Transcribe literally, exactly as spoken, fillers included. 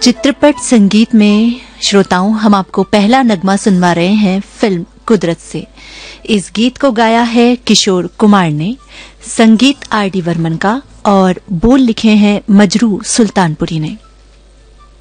चित्रपट संगीत में श्रोताओं हम आपको पहला नगमा सुनवा रहे हैं फिल्म कुदरत से। इस गीत को गाया है किशोर कुमार ने, संगीत आर डी बर्मन का और बोल लिखे हैं मजरू सुल्तानपुरी ने।